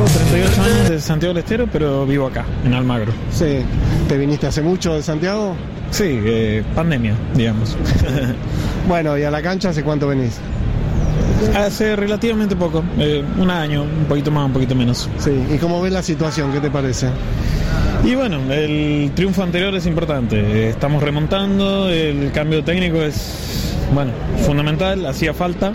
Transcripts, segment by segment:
38 años de Santiago del Estero, pero vivo acá, en Almagro. Sí. ¿Te viniste hace mucho de Santiago? Sí, pandemia, digamos. Bueno, ¿y a la cancha hace cuánto venís? Hace relativamente poco, un año, un poquito más, un poquito menos. Sí. ¿Y cómo ves la situación? ¿Qué te parece? Y bueno, el triunfo anterior es importante. Estamos remontando, el cambio técnico es, bueno, fundamental, hacía falta.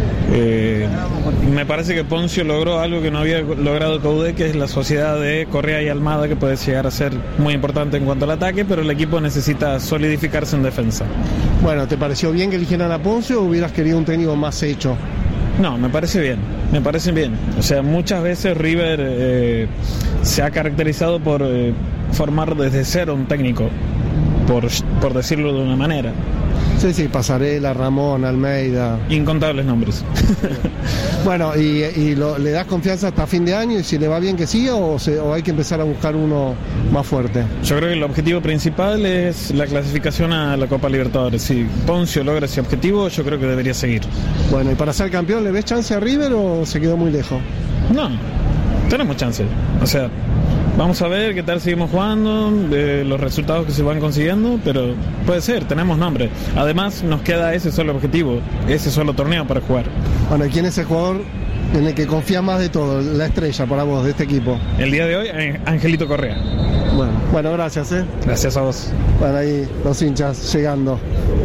Me parece que Poncio logró algo que no había logrado Coudet, que es la sociedad de Correa y Almada, que puede llegar a ser muy importante en cuanto al ataque, pero el equipo necesita solidificarse en defensa. Bueno, ¿te pareció bien que eligieran a Poncio o hubieras querido un técnico más hecho? No, me parece bien. O sea, muchas veces River se ha caracterizado por formar desde cero un técnico, por decirlo de una manera. Sí, Pasarela, Ramón, Almeida. Incontables nombres. Bueno, ¿y le das confianza hasta fin de año y si le va bien que siga o hay que empezar a buscar uno más fuerte? Yo creo que el objetivo principal es la clasificación a la Copa Libertadores. Si Poncio logra ese objetivo, yo creo que debería seguir. Bueno, ¿y para ser campeón le ves chance a River o se quedó muy lejos? No, tenemos chance. O sea, vamos a ver qué tal seguimos jugando, los resultados que se van consiguiendo, pero puede ser, tenemos nombre. Además, nos queda ese solo objetivo, ese solo torneo para jugar. Bueno, ¿y quién es el jugador en el que confía más de todo, la estrella para vos de este equipo? El día de hoy, Angelito Correa. Bueno, gracias. Gracias a vos. Bueno, ahí los hinchas llegando.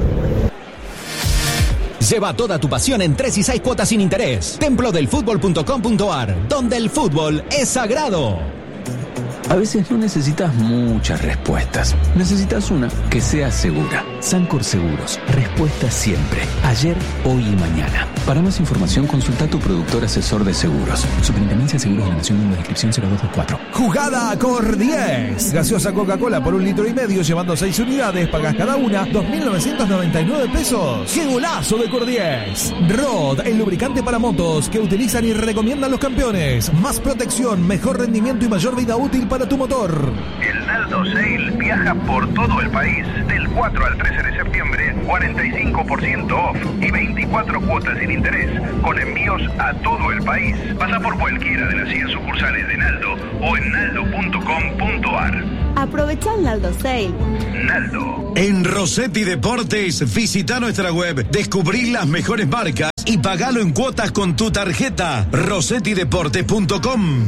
Lleva toda tu pasión en 3 y 6 cuotas sin interés. Templodelfutbol.com.ar, donde el fútbol es sagrado. A veces no necesitas muchas respuestas. Necesitas una que sea segura. Sancor Seguros. Respuesta siempre. Ayer, hoy y mañana. Para más información, consulta a tu productor asesor de seguros. Superintendencia de Seguros de la Nación, número de inscripción 0224. Jugada Cor 10. Gaseosa Coca-Cola por 1,5 litros, llevando 6 unidades. Pagas cada una 2.999 pesos. ¡Qué golazo de Cor 10! Rod, el lubricante para motos que utilizan y recomiendan los campeones. Más protección, mejor rendimiento y mayor vida útil para tu motor. El Naldo Sale viaja por todo el país. Del 4 al 13 de septiembre, 45% off y 24 cuotas sin interés, con envíos a todo el país. Pasa por cualquiera de las 100 sucursales de Naldo o en naldo.com.ar. Aprovecha el Naldo Sale. Naldo. En Rossetti Deportes, visita nuestra web, descubrí las mejores marcas y pagalo en cuotas con tu tarjeta. rossettideportes.com.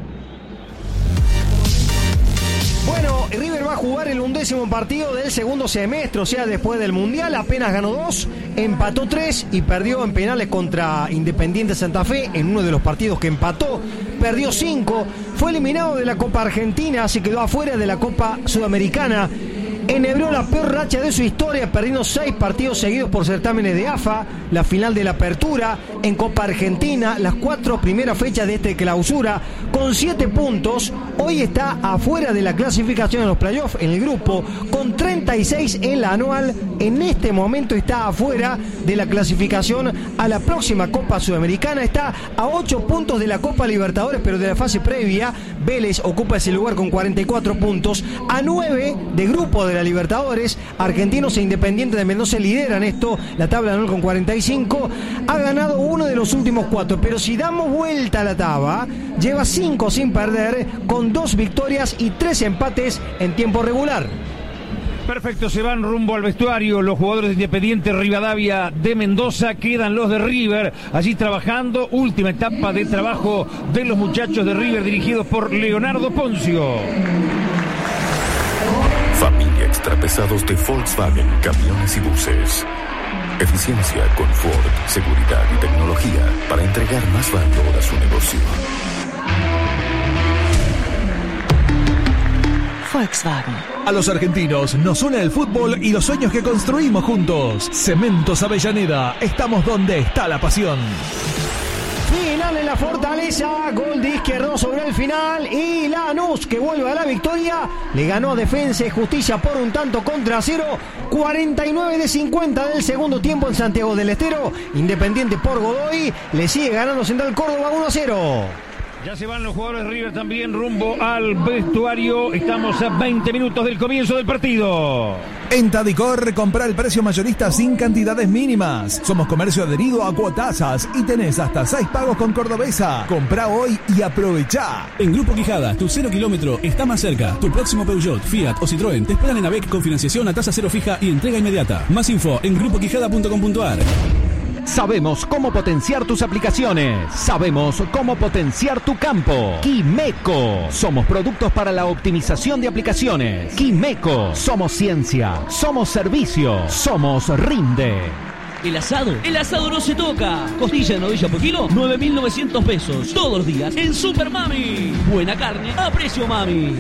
Bueno, River va a jugar el 11º partido del segundo semestre, o sea, después del Mundial. Apenas ganó 2, empató 3 y perdió en penales contra Independiente Santa Fe en uno de los partidos que empató. Perdió 5, fue eliminado de la Copa Argentina, se quedó afuera de la Copa Sudamericana. Enhebró la peor racha de su historia, perdiendo 6 partidos seguidos por certámenes de AFA, la final de la Apertura, en Copa Argentina, las 4 primeras fechas de este clausura, con 7 puntos. Hoy está afuera de la clasificación en los playoffs, en el grupo, con 36 en la anual. En este momento está afuera de la clasificación a la próxima Copa Sudamericana. Está a 8 puntos de la Copa Libertadores, pero de la fase previa. Vélez ocupa ese lugar con 44 puntos, a 9 de grupo de la Libertadores. Argentinos e Independiente de Mendoza lideran esto, la tabla anual con 45. Ha ganado uno de los últimos 4, pero si damos vuelta a la tabla, lleva 5 sin perder, con 2 victorias y 3 empates en tiempo regular. Perfecto, se van rumbo al vestuario los jugadores de Independiente Rivadavia de Mendoza, quedan los de River allí trabajando, última etapa de trabajo de los muchachos de River dirigidos por Leonardo Poncio. Familia Extrapesados de Volkswagen, camiones y buses. Eficiencia, confort, seguridad y tecnología para entregar más valor a su negocio. Volkswagen. A los argentinos nos une el fútbol y los sueños que construimos juntos. Cementos Avellaneda, estamos donde está la pasión. Final en la Fortaleza, gol de Izquierdo sobre el final y Lanús, que vuelve a la victoria, le ganó a Defensa y Justicia por 1-0, 49-50 del segundo tiempo en Santiago del Estero. Independiente por Godoy le sigue ganando Central Córdoba 1-0. Ya se van los jugadores de River también rumbo al vestuario. Estamos a 20 minutos del comienzo del partido. En Tadicor, compra el precio mayorista sin cantidades mínimas. Somos comercio adherido a Cuotasas y tenés hasta 6 pagos con Cordobesa. Comprá hoy y aprovechá. En Grupo Quijada, tu 0 kilómetro está más cerca. Tu próximo Peugeot, Fiat o Citroën te esperan en ABEC con financiación a tasa cero fija y entrega inmediata. Más info en grupoquijada.com.ar. Sabemos cómo potenciar tus aplicaciones. Sabemos cómo potenciar tu campo. Quimeco. Somos productos para la optimización de aplicaciones. Quimeco. Somos ciencia. Somos servicio. Somos Rinde. El asado no se toca. Costilla de novilla por kilo, 9.900 pesos. Todos los días en Super Mami. Buena carne a precio mami.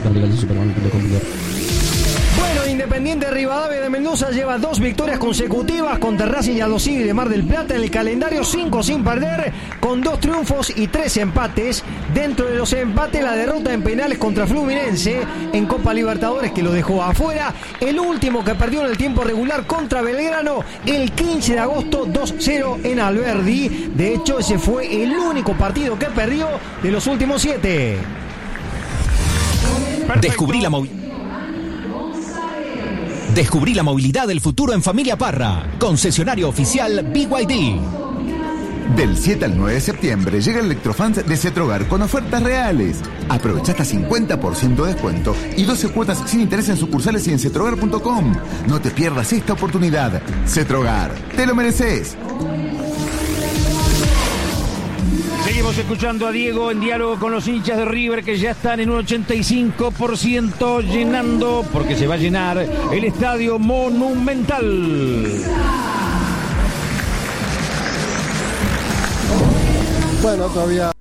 Bueno, Independiente Rivadavia de Mendoza lleva 2 victorias consecutivas contra Racing y Aldo Civi de Mar del Plata en el calendario, 5 sin perder, con 2 triunfos y 3 empates. Dentro de los empates, la derrota en penales contra Fluminense en Copa Libertadores, que lo dejó afuera. El último que perdió en el tiempo regular contra Belgrano el 15 de agosto, 2-0 en Alberdi. De hecho, ese fue el único partido que perdió de los últimos 7. Descubrí la movilidad del futuro en Familia Parra. Concesionario oficial BYD. Del 7 al 9 de septiembre llega el Electrofans de Cetrogar con ofertas reales. Aprovecha hasta 50% de descuento y 12 cuotas sin interés en sucursales y en cetrogar.com. No te pierdas esta oportunidad. Cetrogar, te lo mereces. Seguimos escuchando a Diego en diálogo con los hinchas de River, que ya están en un 85% llenando, porque se va a llenar el Estadio Monumental. Bueno, todavía...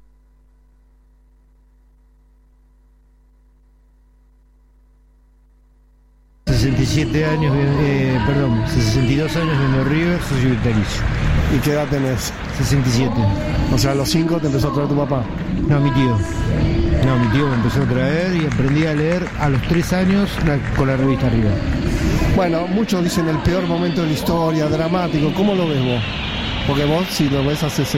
años, 62 años viendo River, socio vitalicio. ¿Y qué edad tenés? 67. O sea, a los 5 te empezó a traer tu papá. No, mi tío me empezó a traer y aprendí a leer a los 3 años con la revista River. Bueno, muchos dicen el peor momento de la historia, dramático. ¿Cómo lo ves vos? Porque vos, si lo ves hace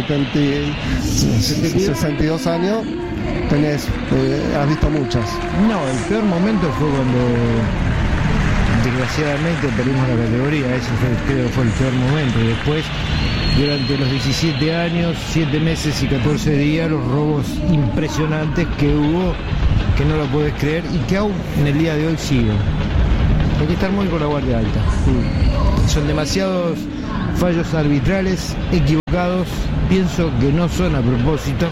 62 años, has visto muchas. No, el peor momento fue cuando desgraciadamente perdimos la categoría. Ese creo que fue el peor momento. Y después, durante los 17 años, 7 meses y 14 días, los robos impresionantes que hubo, que no lo podés creer y que aún en el día de hoy siguen. Hay que estar muy con la guardia alta. Son demasiados fallos arbitrales, equivocados. Pienso que no son a propósito,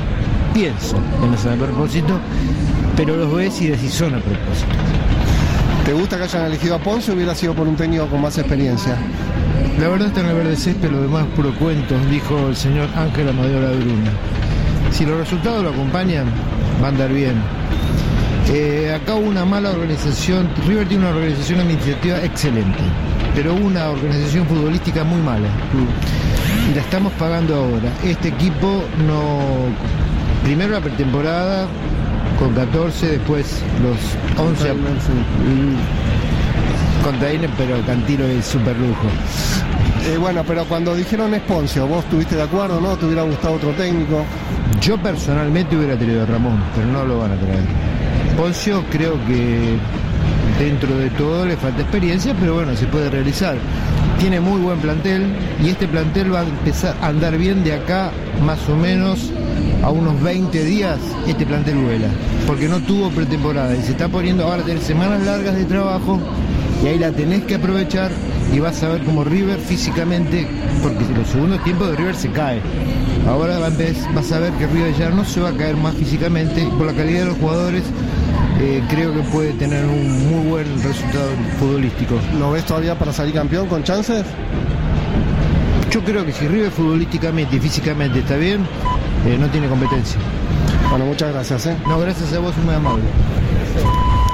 pero los ves y decís son a propósito. ¿Te gusta que hayan elegido a Ponce o hubiera sido por un técnico con más experiencia? La verdad está en el verde césped, lo demás puro cuentos, dijo el señor Ángel Amadeo Ladruna. Si los resultados lo acompañan, va a andar bien. Acá hubo una mala organización. River tiene una organización administrativa excelente, pero una organización futbolística muy mala. Y la estamos pagando ahora. Este equipo primero la pretemporada con 14, después los 11 contra Ine, pero Cantilo es súper lujo. Bueno, pero cuando dijeron es Poncio, ¿vos estuviste de acuerdo, no? ¿Te hubiera gustado otro técnico? Yo personalmente hubiera traído a Ramón, pero no lo van a traer. Poncio creo que dentro de todo le falta experiencia, pero bueno, se puede realizar. Tiene muy buen plantel y este plantel va a empezar a andar bien de acá más o menos a unos 20 días. Este plantel vuela, porque no tuvo pretemporada y se está poniendo ahora a tener semanas largas de trabajo y ahí la tenés que aprovechar y vas a ver como River físicamente, porque los segundos tiempos de River se cae. Ahora vas a ver que River ya no se va a caer más físicamente y por la calidad de los jugadores creo que puede tener un muy buen resultado futbolístico. ¿Lo ves todavía para salir campeón con chances? Yo creo que si River futbolísticamente y físicamente está bien, no tiene competencia. Bueno, muchas gracias. No, gracias a vos, muy amable.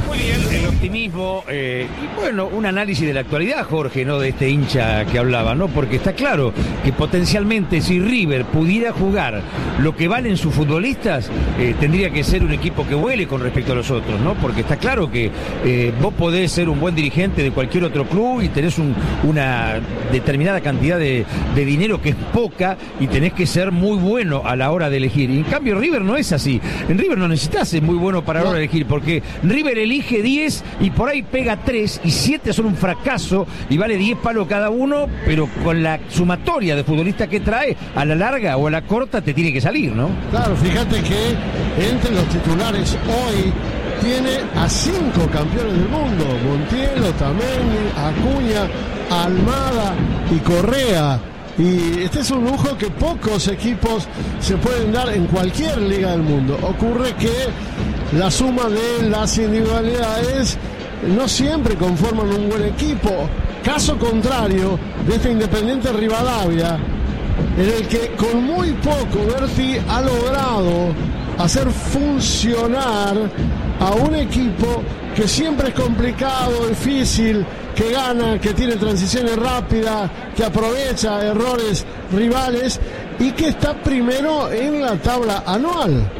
Muy bien, el optimismo y bueno, un análisis de la actualidad, Jorge, ¿no? De este hincha que hablaba, ¿no? Porque está claro que potencialmente si River pudiera jugar lo que valen sus futbolistas, tendría que ser un equipo que vuele con respecto a los otros, ¿no? Porque está claro que vos podés ser un buen dirigente de cualquier otro club y tenés una determinada cantidad de dinero que es poca y tenés que ser muy bueno a la hora de elegir. Y en cambio River no es así. En River no necesitas ser muy bueno para la hora de elegir, porque River elige 10 y por ahí pega 3 y 7 son un fracaso y vale 10 palos cada uno, pero con la sumatoria de futbolistas que trae, a la larga o a la corta te tiene que salir, ¿no? Claro, fíjate que entre los titulares hoy tiene a 5 campeones del mundo: Montiel, Otamendi, Acuña, Almada y Correa. Y este es un lujo que pocos equipos se pueden dar en cualquier liga del mundo. Ocurre que la suma de las individualidades no siempre conforman un buen equipo. Caso contrario de este Independiente Rivadavia, en el que con muy poco Berti ha logrado hacer funcionar a un equipo que siempre es complicado, difícil, que gana, que tiene transiciones rápidas, que aprovecha errores rivales y que está primero en la tabla anual.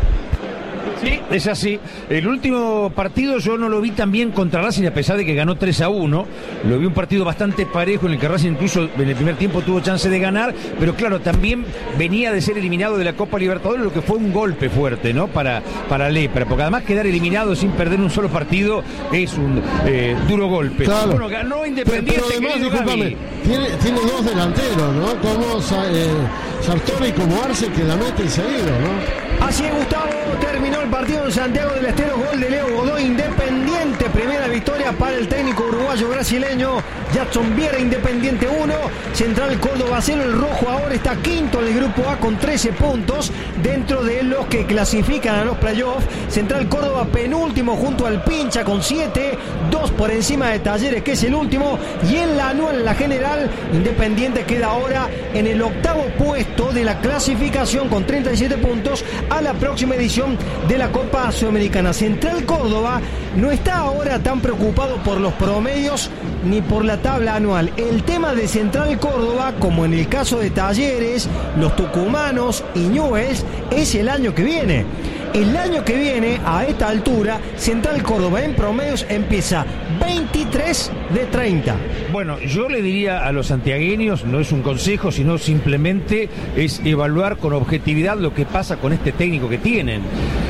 Sí, es así. El último partido yo no lo vi tan bien contra Racing, a pesar de que ganó 3-1. Lo vi un partido bastante parejo, en el que Racing incluso en el primer tiempo tuvo chance de ganar, pero claro, también venía de ser eliminado de la Copa Libertadores, lo que fue un golpe fuerte, ¿no? Para Lepra, porque además quedar eliminado sin perder un solo partido es un duro golpe. Claro. Bueno, ganó Independiente. Pero además, discúlpame, tiene 2 delanteros, ¿no? Como Sartori y como Arce, que la meten seguido, ¿no? Así es, Gustavo, terminó el partido en Santiago del Estero, gol de Leo Godoy, Independiente, primera victoria para el técnico uruguayo brasileño Jackson Viera. Independiente 1, Central Córdoba 0, el rojo ahora está quinto en el grupo A con 13 puntos dentro de los que clasifican a los playoffs. Central Córdoba penúltimo junto al Pincha con 7, 2 por encima de Talleres, que es el último, y en la anual, en la general, Independiente queda ahora en el octavo puesto de la clasificación con 37 puntos a la próxima edición de la Copa Sudamericana. Central Córdoba no está ahora tan preocupado por los promedios ni por la tabla anual. El tema de Central Córdoba, como en el caso de Talleres, los tucumanos y Newell's, es el año que viene. El año que viene, a esta altura, Central Córdoba en promedios empieza 23 de 30. Bueno, yo le diría a los santiagueños, no es un consejo, sino simplemente es evaluar con objetividad lo que pasa con este técnico que tienen.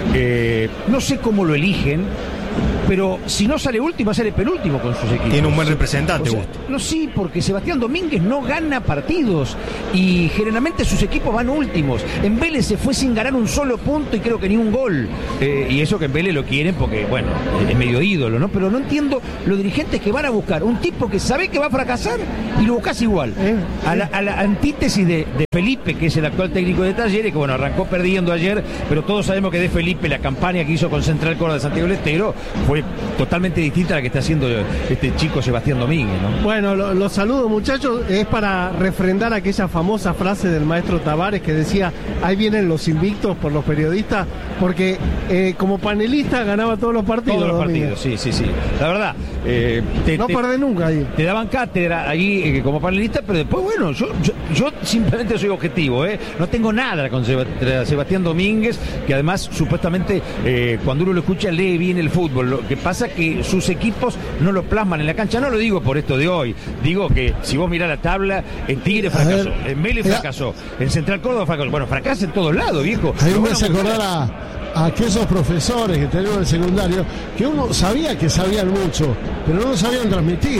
No sé cómo lo eligen, pero si no sale último, sale penúltimo con sus equipos. Tiene un buen representante, Gusto. No, sí, porque Sebastián Domínguez no gana partidos y generalmente sus equipos van últimos. En Vélez se fue sin ganar un solo punto y creo que ni un gol. Y eso que en Vélez lo quieren porque, bueno, es medio ídolo, ¿no? Pero no entiendo los dirigentes que van a buscar un tipo que sabe que va a fracasar y lo buscas igual. A la antítesis de Felipe, que es el actual técnico de Talleres, que, bueno, arrancó perdiendo ayer, pero todos sabemos que de Felipe la campaña que hizo con Central Córdoba de Santiago del Estero fue totalmente distinta a la que está haciendo este chico Sebastián Domínguez, ¿no? Bueno, los saludos, muchachos, es para refrendar aquella famosa frase del maestro Tavares que decía: ahí vienen los invictos por los periodistas, porque como panelista ganaba todos los partidos. Todos los partidos, sí. La verdad, no perdés nunca ahí. Te daban cátedra ahí como panelista, pero después, bueno, yo simplemente soy objetivo, no tengo nada con Sebastián Domínguez, que además supuestamente cuando uno lo escucha lee bien el fútbol. Lo que pasa que sus equipos no lo plasman en la cancha. No lo digo por esto de hoy, digo que si vos mirás la tabla, en Tigre fracasó, en Vélez fracasó, en Central Córdoba fracasó. Bueno, fracasa en todos lados, viejo. Ahí me hace acordar a aquellos profesores que tenemos en el secundario, que uno sabía que sabían mucho, pero no lo sabían transmitir.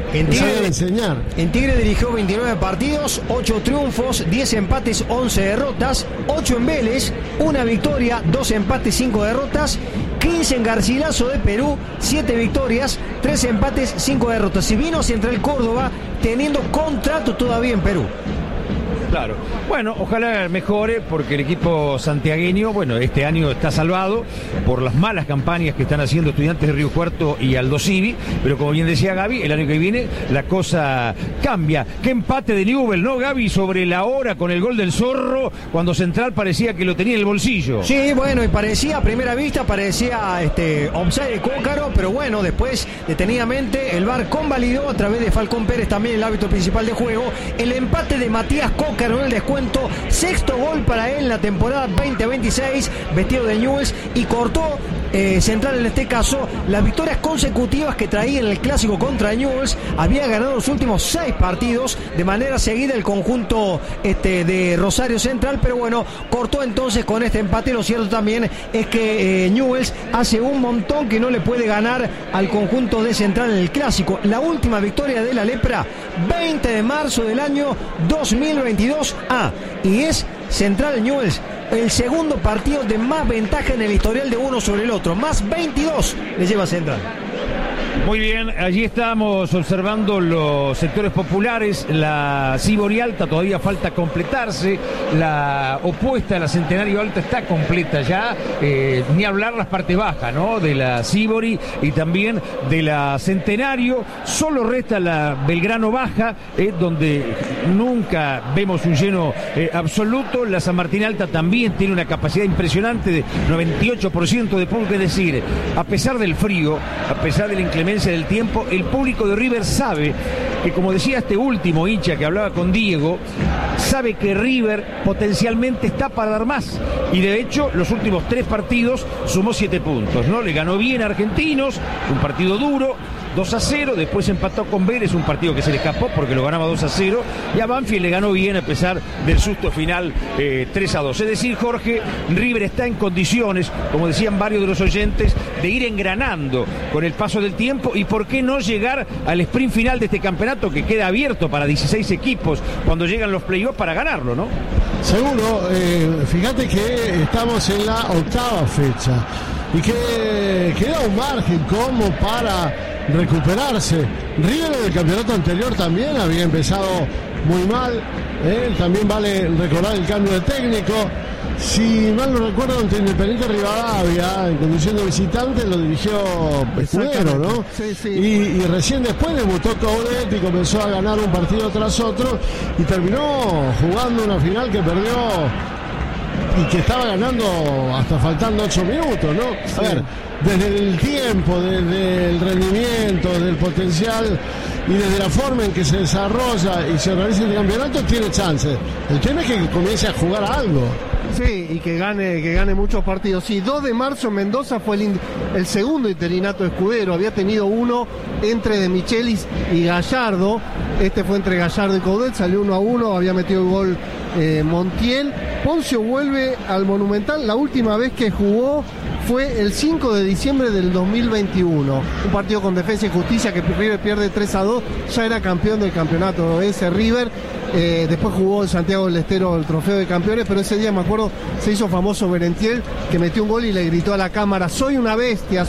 En Tigre dirigió 29 partidos, 8 triunfos, 10 empates, 11 derrotas, 8 en Vélez, 1 victoria, 2 empates, 5 derrotas, 15 en Garcilaso de Perú, 7 victorias, 3 empates, 5 derrotas. Y vino Central Córdoba teniendo contrato todavía en Perú. Claro. Bueno, ojalá mejore porque el equipo santiagueño, bueno, este año está salvado por las malas campañas que están haciendo Estudiantes de Río Cuarto y Aldo Civi, pero como bien decía Gaby, el año que viene la cosa cambia. Qué empate de Newell, ¿no, Gaby? Sobre la hora con el gol del Zorro, cuando Central parecía que lo tenía en el bolsillo. Sí, bueno, y parecía a primera vista, parecía offside de Cócaro, pero bueno, después detenidamente el VAR convalidó a través de Falcón Pérez, también el árbitro principal de juego, el empate de Matías Cócaro en el descuento, sexto gol para él en la temporada 2026, vestido de Newell's, y cortó Central en este caso las victorias consecutivas que traía en el clásico contra Newell's. Había ganado los últimos 6 partidos de manera seguida el conjunto de Rosario Central, pero bueno, cortó entonces con este empate. Lo cierto también es que Newell's hace un montón que no le puede ganar al conjunto de Central en el clásico. La última victoria de la Lepra, 20 de marzo del año 2022. Y es Central Newell's el segundo partido de más ventaja en el historial de uno sobre el otro. Más 22 le lleva Central. Muy bien, allí estamos observando los sectores populares, la Sibori Alta todavía falta completarse, la opuesta a la Centenario Alta está completa ya, ni hablar las partes bajas, ¿no? De la Sibori y también de la Centenario, solo resta la Belgrano Baja, donde nunca vemos un lleno absoluto. La San Martín Alta también tiene una capacidad impresionante de 98% de público, es decir, a pesar del frío, a pesar de la inclemencia del tiempo, el público de River sabe que, como decía este último hincha que hablaba con Diego, sabe que River potencialmente está para dar más, y de hecho los últimos 3 partidos sumó 7 puntos, ¿no? Le ganó bien a Argentinos, un partido duro, 2-0, después empató con Vélez, un partido que se le escapó porque lo ganaba 2-0, y a Banfield le ganó bien a pesar del susto final 3-2. Es decir, Jorge, River está en condiciones, como decían varios de los oyentes, de ir engranando con el paso del tiempo, y por qué no llegar al sprint final de este campeonato que queda abierto para 16 equipos cuando llegan los playoffs para ganarlo, ¿no? Seguro, fíjate que estamos en la 8ª fecha y que queda un margen como para recuperarse. River en el campeonato anterior también había empezado muy mal, también vale recordar el cambio de técnico. Si mal no recuerdo, ante Independiente Rivadavia, en condición de visitante, lo dirigió Escudero, ¿no? Sí. Y recién después debutó Coudet y comenzó a ganar un partido tras otro y terminó jugando una final que perdió y que estaba ganando hasta faltando 8 minutos, ¿no? Sí. A ver, desde el tiempo, desde el rendimiento, desde el potencial y desde la forma en que se desarrolla y se organiza el campeonato, tiene chance. El tema es que comience a jugar a algo. Sí, y que gane muchos partidos. Sí, 2 de marzo en Mendoza fue el segundo interinato de Escudero. Había tenido uno entre De Michelis y Gallardo. Este fue entre Gallardo y Coudet, salió 1-1, había metido el gol Montiel. Poncio vuelve al Monumental. La última vez que jugó fue el 5 de diciembre del 2021. Un partido con Defensa y Justicia que River pierde 3-2. Ya era campeón del campeonato ese River. Después jugó en Santiago del Estero el Trofeo de Campeones, pero ese día me acuerdo se hizo famoso Berentiel, que metió un gol y le gritó a la cámara: soy una bestia,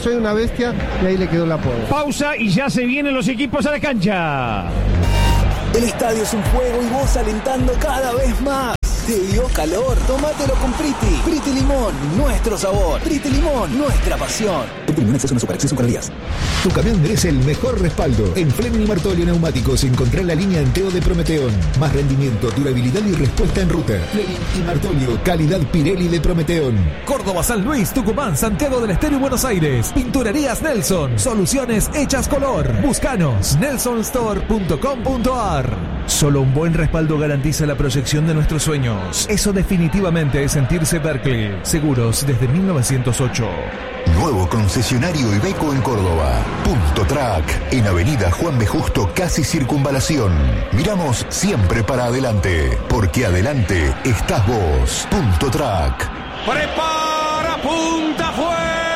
y ahí le quedó el apodo. Pausa y ya se vienen los equipos a la cancha. El estadio es un juego y vos alentando cada vez más. ¿Te dio calor? Tómatelo con Priti. Priti Limón, nuestro sabor. Priti Limón, nuestra pasión. Priti Limón Exceso no Super Exceso con días. Tu camión merece el mejor respaldo. En Fleming y Martolio Neumáticos encontrá la línea Enteo de Prometeón. Más rendimiento, durabilidad y respuesta en ruta. Fleming y Martolio, calidad Pirelli de Prometeón. Córdoba, San Luis, Tucumán, Santiago del Estero y Buenos Aires. Pinturerías Nelson. Soluciones hechas color. Búscanos. nelsonstore.com.ar. Solo un buen respaldo garantiza la proyección de nuestros sueños. Eso definitivamente es sentirse Berkeley. Seguros desde 1908. Nuevo concesionario Iveco en Córdoba. Punto Track, en Avenida Juan B. Justo, casi Circunvalación. Miramos siempre para adelante, porque adelante estás vos. Punto Track. Prepara, punta, fue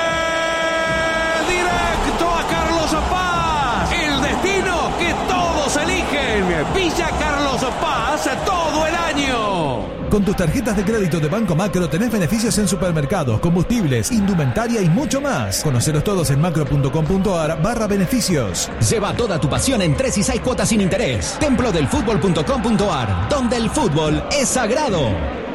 directo a Carlos Paz. El destino que todos eligen. Villa Carlos Paz todo el año. Con tus tarjetas de crédito de Banco Macro tenés beneficios en supermercados, combustibles, indumentaria y mucho más. Conoceros todos en macro.com.ar/beneficios. Lleva toda tu pasión en 3 y 6 cuotas sin interés. Templodelfutbol.com.ar, donde el fútbol es sagrado.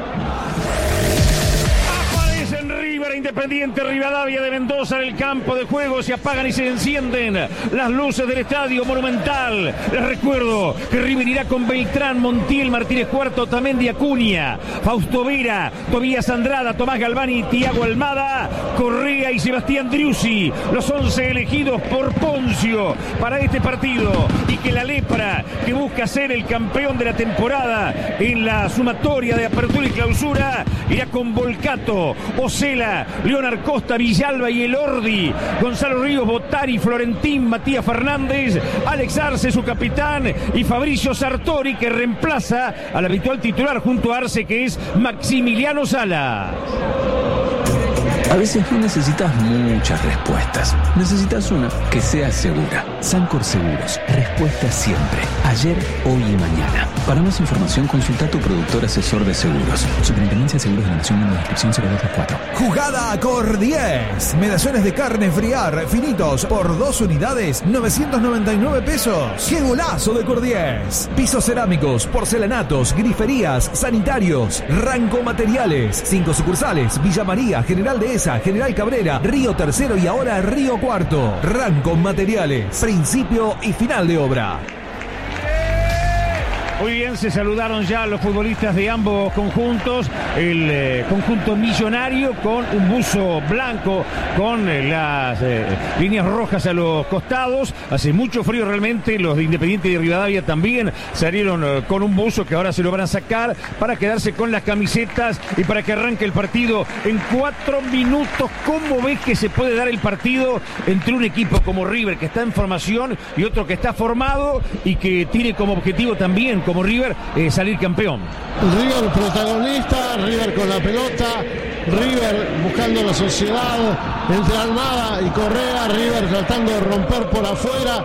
Independiente Rivadavia de Mendoza en el campo de juego. Se apagan y se encienden las luces del Estadio Monumental. Les recuerdo que River irá con Beltrán, Montiel, Martínez Cuarto, Otamendi, Acuña, Fausto Vera, Tobías Andrada, Tomás Galván y Tiago Almada, Correa y Sebastián Driussi, los 11 elegidos por Poncio para este partido. Y que la Lepra, que busca ser el campeón de la temporada en la sumatoria de apertura y clausura, irá con Volcato, Ocela, Leonard Costa, Villalba y Elordi, Gonzalo Ríos, Botari, Florentín, Matías Fernández, Alex Arce, su capitán, y Fabricio Sartori, que reemplaza al habitual titular junto a Arce, que es Maximiliano Sala. A veces no necesitas muchas respuestas. Necesitas una que sea segura. Sancor Seguros. Respuesta siempre. Ayer, hoy y mañana. Para más información, consulta a tu productor asesor de seguros. Superintendencia de Seguros de la Nación, número de inscripción 0224. Jugada Cor 10. Medallones de carne friar finitos por 2 unidades, 999 pesos. ¡Qué golazo de Cor 10! Pisos cerámicos, porcelanatos, griferías, sanitarios, Ranco Materiales. 5 sucursales: Villa María, General Dehesa, General Cabrera, Río Tercero y ahora Río Cuarto. Ranco Materiales. Principio y final de obra. Muy bien, se saludaron ya los futbolistas de ambos conjuntos. El conjunto millonario con un buzo blanco, con las líneas rojas a los costados. Hace mucho frío realmente. Los de Independiente de Rivadavia también salieron con un buzo que ahora se lo van a sacar para quedarse con las camisetas y para que arranque el partido en 4 minutos. ¿Cómo ves que se puede dar el partido entre un equipo como River, que está en formación, y otro que está formado y que tiene como objetivo también, como River, salir campeón? River protagonista, River con la pelota, River buscando la sociedad entre Almada y Correa, River tratando de romper por afuera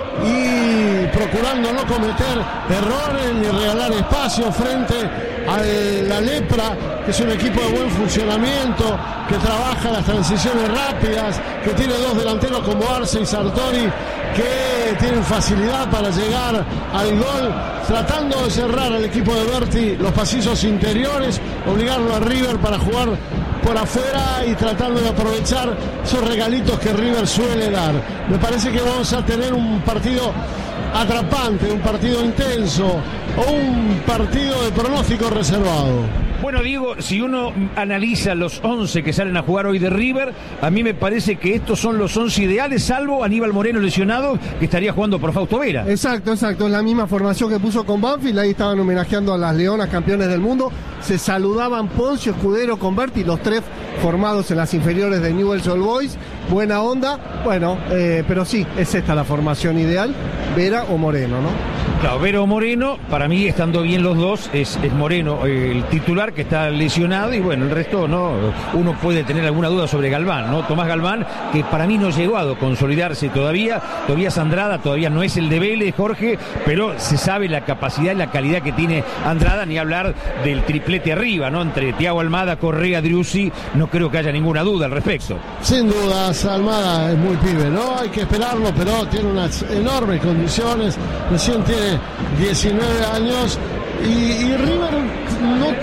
y procurando no cometer errores ni regalar espacio frente a la Lepra, que es un equipo de buen funcionamiento, que trabaja las transiciones rápidas, que tiene 2 delanteros como Arce y Sartori, que tienen facilidad para llegar al gol, tratando de cerrar al equipo de Berti los pasillos interiores, obligarlo a River para jugar por afuera y tratando de aprovechar esos regalitos que River suele dar. Me parece que vamos a tener un partido atrapante, un partido intenso o un partido de pronóstico reservado. Bueno, Diego, si uno analiza los 11 que salen a jugar hoy de River, a mí me parece que estos son los 11 ideales, salvo Aníbal Moreno lesionado, que estaría jugando por Fausto Vera. Exacto, es la misma formación que puso con Banfield. Ahí estaban homenajeando a las Leonas, campeones del mundo. Se saludaban Poncio, Escudero, Converti, los 3 formados en las inferiores de Newell's Old Boys. Buena onda, bueno, pero sí, es esta la formación ideal, Vera o Moreno, ¿no? Claro, Vera o Moreno, para mí estando bien los dos, es Moreno el titular, que está lesionado, y bueno, el resto no. Uno puede tener alguna duda sobre Galván, ¿no? Tomás Galván, que para mí no llegó a consolidarse todavía. Tobías Andrada todavía no es el de Vélez, Jorge, pero se sabe la capacidad y la calidad que tiene Andrada, ni hablar del triplete arriba, ¿no? Entre Tiago Almada, Correa, Driussi, no creo que haya ninguna duda al respecto. Sin dudas, Almada es muy pibe, ¿no? Hay que esperarlo, pero tiene unas enormes condiciones, recién tiene 19 años y River no